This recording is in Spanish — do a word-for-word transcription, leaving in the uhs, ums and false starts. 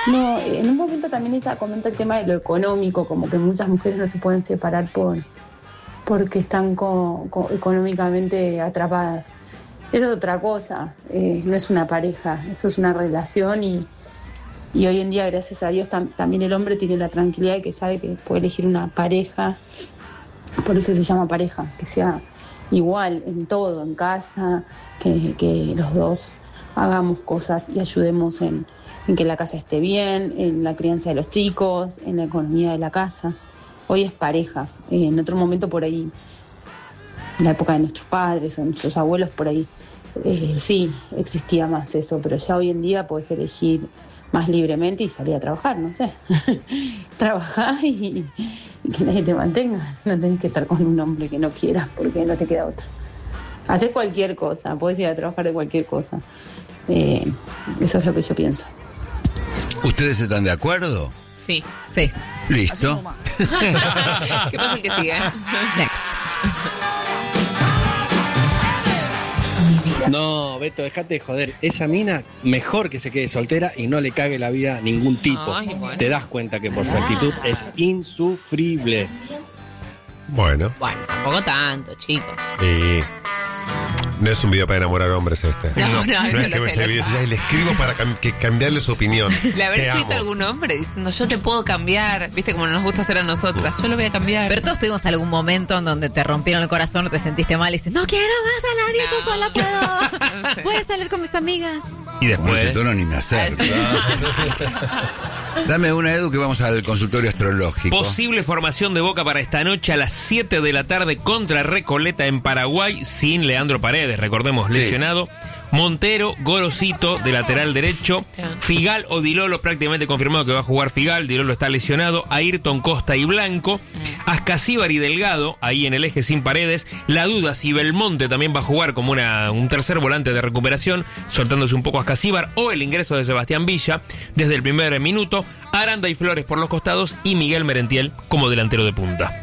No, en un momento también ella comenta el tema de lo económico, como que muchas mujeres no se pueden separar por porque están co, co, económicamente atrapadas. Eso es otra cosa, eh, no es una pareja, eso es una relación y, y hoy en día, gracias a Dios, tam, también el hombre tiene la tranquilidad de que sabe que puede elegir una pareja, por eso se llama pareja, que sea igual en todo, en casa, que, que los dos hagamos cosas y ayudemos en, en que la casa esté bien, en la crianza de los chicos, en la economía de la casa. Hoy es pareja, eh, en otro momento por ahí, en la época de nuestros padres o nuestros abuelos por ahí, eh, sí, existía más eso, pero ya hoy en día puedes elegir más libremente y salir a trabajar, no sé. Trabajar y, y que nadie te mantenga. No tenés que estar con un hombre que no quieras porque no te queda otra. Haces cualquier cosa, puedes ir a trabajar de cualquier cosa. Eh, eso es lo que yo pienso. ¿Ustedes están de acuerdo? Sí. Sí. Listo. ¿Qué pasa el que sigue? Next. No, Beto, dejate de joder. Esa mina, mejor que se quede soltera y no le cague la vida a ningún tipo. Ay, bueno. Te das cuenta que por su actitud es insufrible. Bueno. Bueno, tampoco tanto, chicos. Y no es un video para enamorar hombres este. No, no, no eso es que lo me sé, lo video, sé. ya le escribo para cam- que cambiarle su opinión. Le habrá Te escrito amo. algún hombre diciendo, yo te puedo cambiar, viste como nos gusta hacer a nosotras, yo lo voy a cambiar. Pero todos tuvimos algún momento en donde te rompieron el corazón o te sentiste mal y dices, no quiero más a nadie, No. yo sola puedo. No sé. Voy a salir con mis amigas. Con Y ese después. tono ni me acerco. Dame una, Edu, que vamos al consultorio astrológico. Posible formación de Boca para esta noche a las siete de la tarde contra Recoleta en Paraguay sin Leandro Paredes, recordemos, Sí. lesionado. Montero, Gorosito de lateral derecho. Figal o Dilolo, prácticamente confirmado que va a jugar Figal. Dilolo está lesionado. Ayrton, Costa y Blanco. Ascasíbar y Delgado, ahí en el eje sin Paredes. La duda si Belmonte también va a jugar como una, un tercer volante de recuperación, soltándose un poco Ascasíbar, o el ingreso de Sebastián Villa desde el primer minuto. Aranda y Flores por los costados y Miguel Merentiel como delantero de punta.